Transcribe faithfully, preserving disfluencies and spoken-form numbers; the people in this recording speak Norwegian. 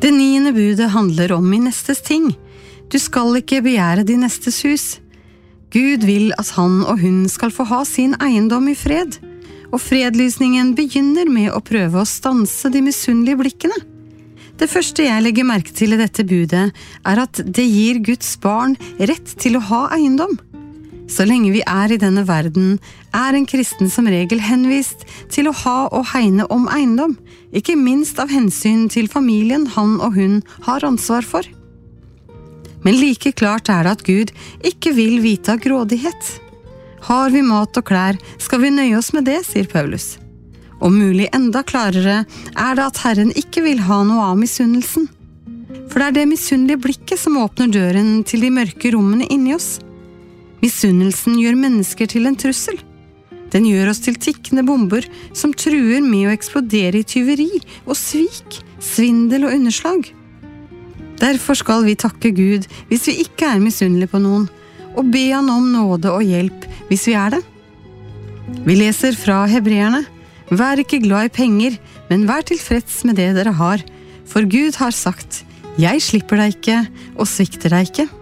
Det niende budet handler om min nestes ting. Du skal ikke begjære din nestes hus. Gud vil at han og hun skal få ha sin eiendom i fred, og fredlysningen begynner med å prøve å stanse de misunnelige blikkene. Det første jeg legger merke til i dette budet er at det gir Guds barn rett til å ha eiendom. Så lenge vi er i denne verden, er en kristen som regel henvist til å ha og hegne om eiendom, ikke minst av hensyn til familien han og hun har ansvar for. Men like klart er det at Gud ikke vil vite av grådighet. Har vi mat og klær, skal vi nøye oss med det, sier Paulus. Og mulig enda klarere er det at Herren ikke vil ha noe av misunnelsen. For det er det misunnelige blikket som åpner døren til de mørke rommene inni oss. Misunnelsen gjør mennesker til en trussel. Den gjør oss til tikkende bomber som truer med å eksplodere i tyveri og svik, svindel og underslag. Derfor skal vi takke Gud hvis vi ikke er misunnelige på noen, og be han om nåde og hjelp hvis vi er det. Vi leser fra Hebreerne: Vær ikke glad i penger, men vær tilfreds med det dere har, for Gud har sagt: Jeg slipper deg ikke og svikter deg ikke.